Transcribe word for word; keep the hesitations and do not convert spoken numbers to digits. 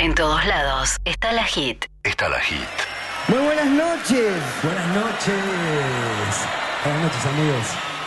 En todos lados está la hit. Está la hit. Muy buenas noches. Buenas noches. Buenas noches, amigos.